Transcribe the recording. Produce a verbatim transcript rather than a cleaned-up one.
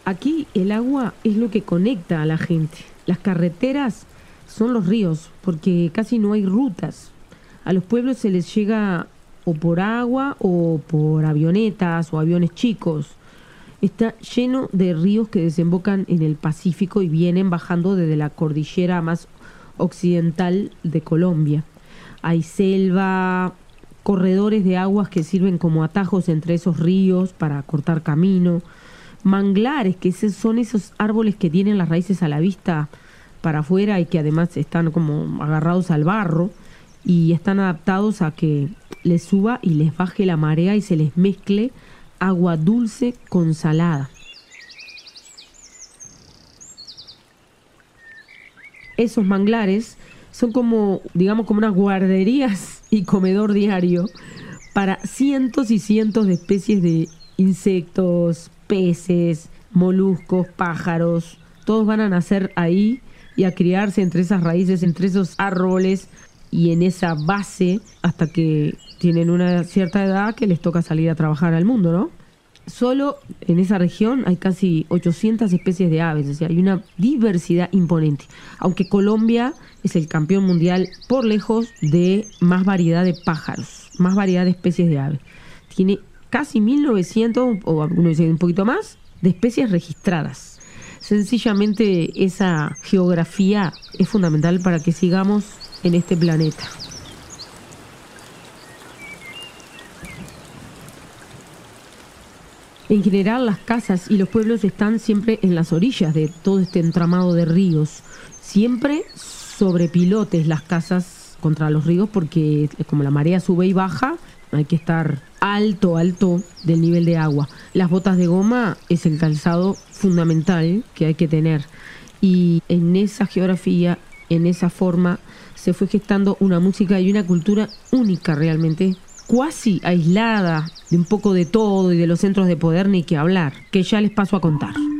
Aquí el agua es lo que conecta a la gente. Las carreteras son los ríos, porque casi no hay rutas. A los pueblos se les llega o por agua o por avionetas o aviones chicos. Está lleno de ríos que desembocan en el Pacífico y vienen bajando desde la cordillera más occidental de Colombia. Hay selva, corredores de aguas que sirven como atajos entre esos ríos para cortar camino, manglares, que son esos árboles que tienen las raíces a la vista para afuera y que además están como agarrados al barro y están adaptados a que les suba y les baje la marea y se les mezcle agua dulce con salada. Esos manglares son como, digamos, como unas guarderías y comedor diario para cientos y cientos de especies de insectos, peces, moluscos, pájaros. Todos van a nacer ahí y a criarse entre esas raíces, entre esos árboles y en esa base hasta que tienen una cierta edad que les toca salir a trabajar al mundo, ¿no? Solo en esa región hay casi ochocientas especies de aves, o sea, hay una diversidad imponente. Aunque Colombia es el campeón mundial por lejos de más variedad de pájaros, más variedad de especies de aves. Tiene casi mil novecientos, o algunos dicen un poquito más, de especies registradas. Sencillamente esa geografía es fundamental para que sigamos en este planeta. En general, las casas y los pueblos están siempre en las orillas de todo este entramado de ríos. Siempre sobre pilotes las casas contra los ríos porque como la marea sube y baja, hay que estar alto, alto del nivel de agua. Las botas de goma es el calzado fundamental que hay que tener. Y en esa geografía, en esa forma, se fue gestando una música y una cultura única realmente, cuasi aislada de un poco de todo y de los centros de poder ni que hablar, que ya les paso a contar.